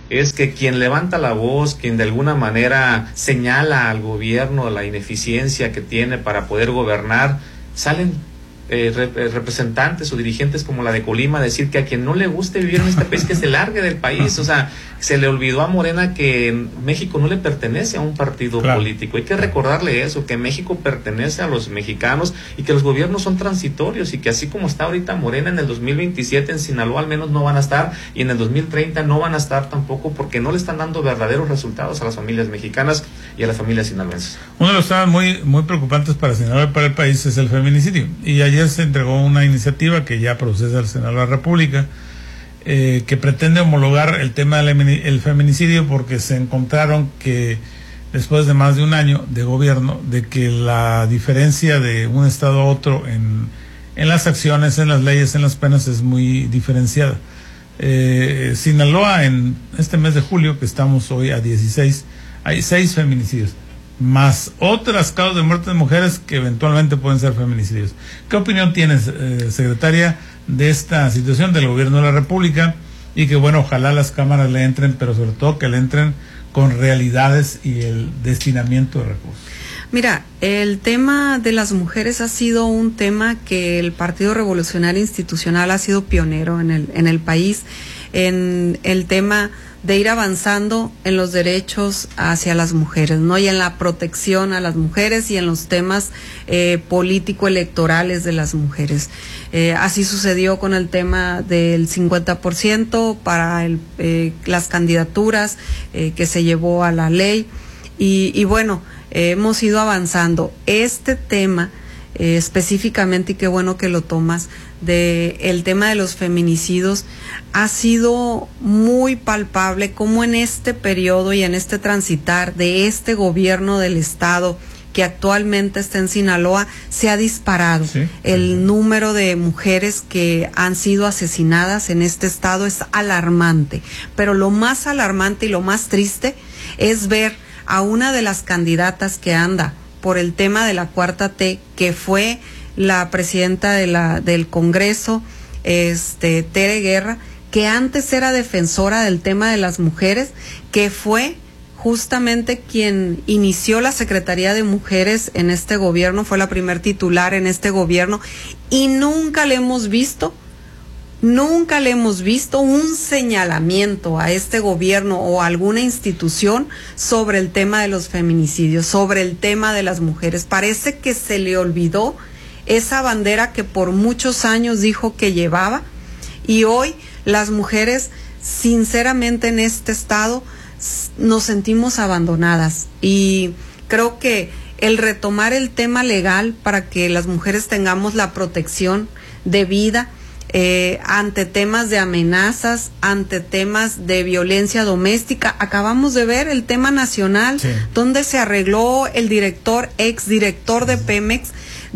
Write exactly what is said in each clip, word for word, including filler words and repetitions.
es que quien levanta la voz, quien de alguna manera señala al gobierno la ineficiencia que tiene para poder gobernar, salen Eh, rep- representantes o dirigentes como la de Colima a decir que a quien no le guste vivir en este país que se largue del país. O sea, se le olvidó a Morena que México no le pertenece a un partido claro. político. Hay que recordarle eso, que México pertenece a los mexicanos y que los gobiernos son transitorios y que así como está ahorita Morena, en el dos mil veintisiete en Sinaloa al menos no van a estar, y en el dos mil treinta no van a estar tampoco, porque no le están dando verdaderos resultados a las familias mexicanas y a las familias sinaloenses. Uno de los temas muy, muy preocupantes para Sinaloa y para el país es el feminicidio, y ayer Ayer se entregó una iniciativa que ya procesa el Senado de la República, eh, que pretende homologar el tema del el feminicidio, porque se encontraron que después de más de un año de gobierno, de que la diferencia de un estado a otro en, en las acciones, en las leyes, en las penas es muy diferenciada. Eh, Sinaloa, en este mes de julio, que estamos hoy a dieciséis, hay seis feminicidios, más otras causas de muerte de mujeres que eventualmente pueden ser feminicidios. ¿Qué opinión tienes, eh, secretaria, de esta situación del gobierno de la República? Y que bueno, ojalá las cámaras le entren, pero sobre todo que le entren con realidades y el destinamiento de recursos. Mira, el tema de las mujeres ha sido un tema que el Partido Revolucionario Institucional ha sido pionero en el, en el país, en el tema de ir avanzando en los derechos hacia las mujeres, ¿no? Y en la protección a las mujeres y en los temas eh, político-electorales de las mujeres. Eh, así sucedió con el tema del cincuenta por ciento para el, eh, las candidaturas eh, que se llevó a la ley. Y, y bueno, eh, hemos ido avanzando. Este tema eh, específicamente, y qué bueno que lo tomas, de el tema de los feminicidios, ha sido muy palpable cómo en este periodo y en este transitar de este gobierno del estado que actualmente está en Sinaloa, se ha disparado. Sí, el sí. número de mujeres que han sido asesinadas en este estado es alarmante, pero lo más alarmante y lo más triste es ver a una de las candidatas que anda por el tema de la cuarta T, que fue la presidenta de la del Congreso, este Tere Guerra, que antes era defensora del tema de las mujeres, que fue justamente quien inició la Secretaría de Mujeres en este gobierno, fue la primer titular en este gobierno, y nunca le hemos visto, nunca le hemos visto un señalamiento a este gobierno o a alguna institución sobre el tema de los feminicidios, sobre el tema de las mujeres. Parece que se le olvidó esa bandera que por muchos años dijo que llevaba, y hoy las mujeres, sinceramente, en este estado nos sentimos abandonadas, y creo que el retomar el tema legal para que las mujeres tengamos la protección de vida eh, ante temas de amenazas, ante temas de violencia doméstica. Acabamos de ver el tema nacional, sí, donde se arregló el director, ex director de Pemex,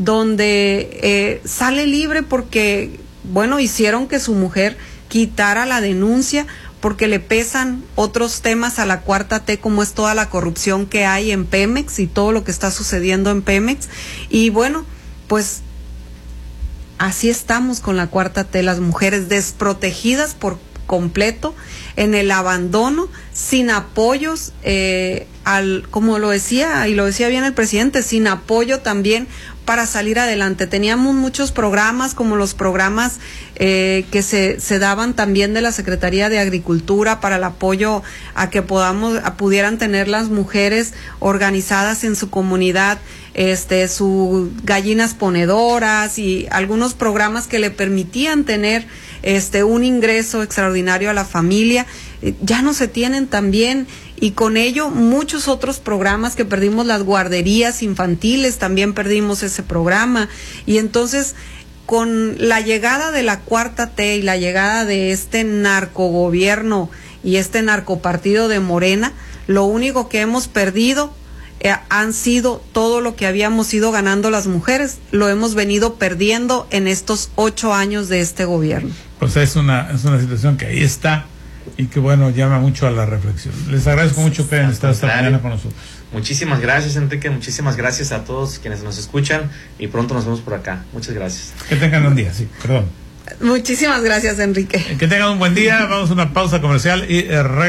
donde eh, sale libre porque, bueno, hicieron que su mujer quitara la denuncia porque le pesan otros temas a la cuarta T, como es toda la corrupción que hay en Pemex y todo lo que está sucediendo en Pemex. Y bueno, pues así estamos con la cuarta T, las mujeres desprotegidas por completo, en el abandono, sin apoyos, eh, al, como lo decía, y lo decía bien el presidente, sin apoyo también para salir adelante. Teníamos muchos programas, como los programas eh, que se, se daban también de la Secretaría de Agricultura para el apoyo a que podamos, a, pudieran tener las mujeres organizadas en su comunidad, este, sus gallinas ponedoras y algunos programas que le permitían tener este un ingreso extraordinario a la familia. Eh, ya no se tienen también, y con ello muchos otros programas que perdimos, las guarderías infantiles, también perdimos ese programa. Y entonces, con la llegada de la cuarta T y la llegada de este narcogobierno y este narcopartido de Morena, lo único que hemos perdido eh, han sido todo lo que habíamos ido ganando las mujeres, lo hemos venido perdiendo en estos ocho años de este gobierno. Pues es una, es una situación que ahí está y que, bueno, llama mucho a la reflexión. Les agradezco mucho que hayan estado esta mañana con nosotros. Muchísimas gracias, Enrique, muchísimas gracias a todos quienes nos escuchan, y pronto nos vemos por acá. Muchas gracias. Que tengan un día, sí, perdón. Muchísimas gracias, Enrique. Que tengan un buen día. Vamos a una pausa comercial y eh,